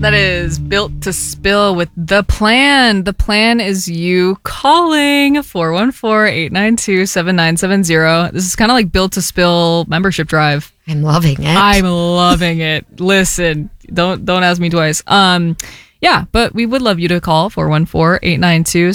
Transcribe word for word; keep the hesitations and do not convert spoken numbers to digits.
That is Built to Spill with The Plan. The Plan is you calling four one four, eight nine two, seven nine seven zero. This is kind of like Built to Spill membership drive. I'm loving it. I'm loving it. Listen, don't don't ask me twice. Um, yeah, but we would love you to call four one four, eight nine two,